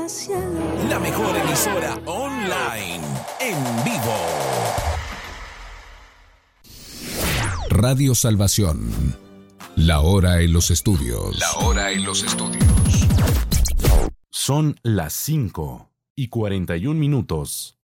gracias. La mejor emisora online, en vivo. Radio Salvación. La hora en los estudios. La hora en los estudios. Son las 5:41.